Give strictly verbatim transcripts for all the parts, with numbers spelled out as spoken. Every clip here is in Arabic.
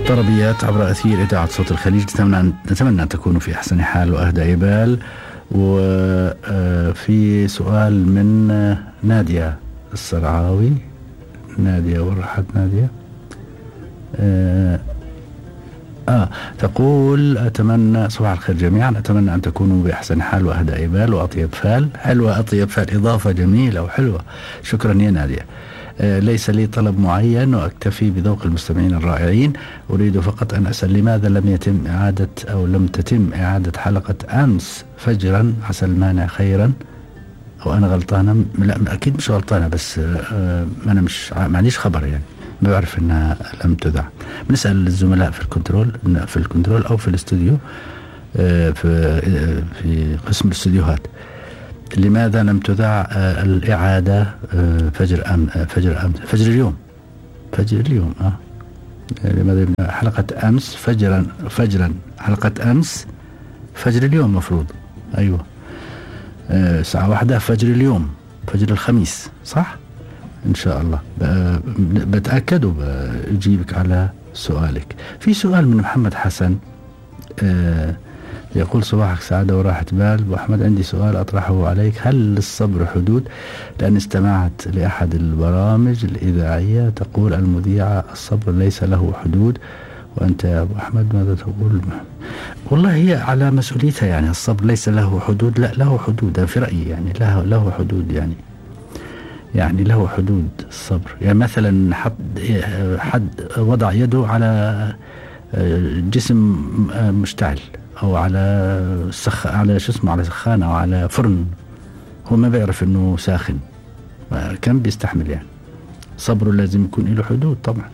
طربيات عبر أثير إذاعة صوت الخليج. نتمنى نتمنى أن تكونوا في أحسن حال وأهدى بال. وفي سؤال من نادية السرعاوي. نادية ورحت نادية آه, آه تقول: أتمنى صباح الخير جميعا، أتمنى أن تكونوا بأحسن حال وأهدى بال وأطيب فال. حلوة أطيب فال، إضافة جميلة وحلوة. شكرا يا نادية. آه ليس لي طلب معين وأكتفي بذوق المستمعين الرائعين. أريد فقط أن أسأل لماذا لم يتم إعادة أو لم تتم إعادة حلقة أمس فجرا، عسى المانع خيرا. أو أنا غلطانة؟ لا أكيد مش غلطانة، بس آه أنا مش ما عنديش خبر، يعني ما بعرف أنها لم تذاع. بنسأل الزملاء في الكنترول في الكنترول أو في الاستوديو آه في آه في قسم الاستوديوهات لماذا لم تذاع آه الإعادة آه فجر أم آه فجر أم فجر اليوم فجر اليوم آه لماذا حلقة أمس فجرا فجرا حلقة أمس فجر اليوم مفروض. أيوة آه ساعة واحدة فجر اليوم، فجر الخميس، صح؟ إن شاء الله بتأكد وبجيبك على سؤالك. في سؤال من محمد حسن آه يقول: صباحك سعادة وراحة بال أبو أحمد، عندي سؤال أطرحه عليك، هل للصبر حدود؟ لأن استمعت لأحد البرامج الإذاعية تقول المذيعة الصبر ليس له حدود، وأنت يا أبو أحمد ماذا تقول؟ والله هي على مسؤوليتها، يعني الصبر ليس له حدود، لا له حدود في رأيي، يعني له له حدود، يعني يعني له حدود الصبر. يعني مثلا حد حد وضع يده على جسم مشتعل أو على سخ على شو اسمه على سخان أو على فرن، هو ما بيعرف إنه ساخن، كم بيستحمل؟ يعني صبره لازم يكون له حدود طبعا.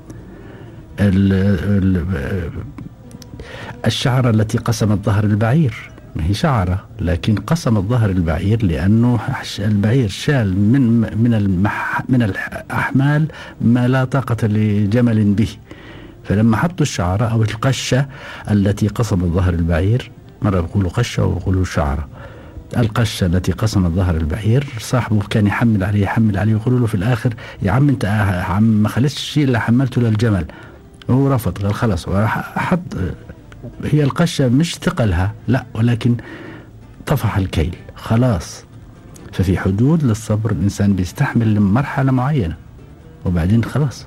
ال ال الشعرة التي قسمت ظهر البعير ما هي شعرة، لكن قسمت ظهر البعير لأنه البعير شال من من المح من الأحمال ما لا طاقة لجمل به، فلما حطوا الشعرة أو القشة التي قسمت ظهر البعير، مرة بيقولوا قشة ويقولوا شعرة، القشة التي قسمت ظهر البعير، صاحبه كان يحمل عليه يحمل عليه ويقولوا له في الآخر: يا عم أنت عم ما خلصت الشيء اللي حملته للجمل. وهو رفض، قال خلاص حط. هي القشة مش ثقلها لا، ولكن طفح الكيل خلاص. ففي حدود للصبر، الإنسان بيستحمل لمرحلة معينة وبعدين خلاص.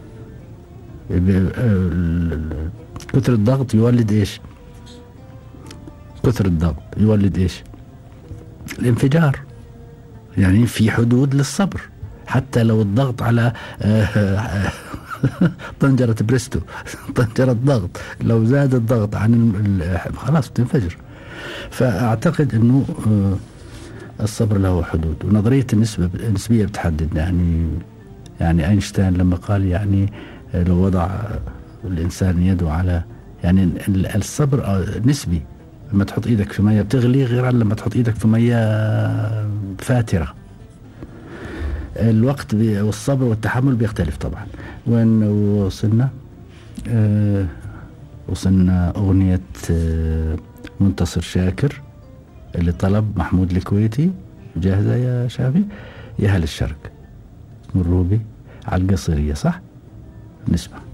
كثر الضغط يولد إيش؟ كثر الضغط يولد إيش؟ الانفجار. يعني في حدود للصبر، حتى لو الضغط على طنجرة بريستو طنجرة ضغط، لو زاد الضغط عن خلاص بتنفجر. فأعتقد أنه الصبر له حدود، ونظرية النسبة النسبية بتحدد. يعني يعني أينشتاين لما قال يعني لو وضع الإنسان يده على، يعني الصبر نسبي. لما تحط إيدك في مية بتغلي غير لما تحط إيدك في مية فاترة. الوقت والصبر والتحمل بيختلف طبعا. وين وصلنا؟ آه وصلنا أغنية آه منتصر شاكر اللي طلب محمود الكويتي. جاهزة يا شافي؟ يا هل الشرق من روبي على القصرية، صح؟ نسمع.